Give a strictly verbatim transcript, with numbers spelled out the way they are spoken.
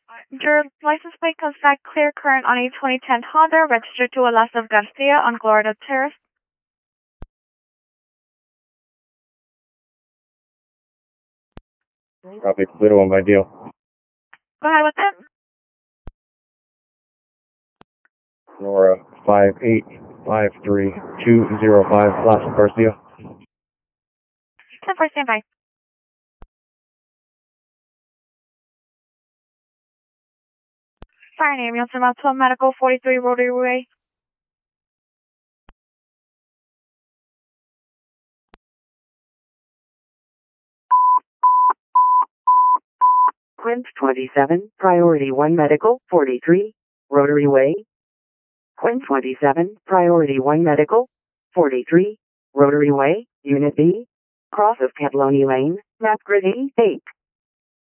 Your license plate comes back clear current on a twenty ten Honda registered to Alas of Garcia on Florida Terrace. Probably clear one by deal. Go ahead with it. Nora five eight five three two zero five Las Garcia. ten four, standby. Fire and ambulance from twelve Medical, forty-three Rotary Way. Quint twenty-seven, Priority one Medical, forty-three, Rotary Way. Quint twenty-seven, Priority one Medical, forty-three, Rotary Way, Unit B, cross of Cataloni Lane, map grid eighty-eight.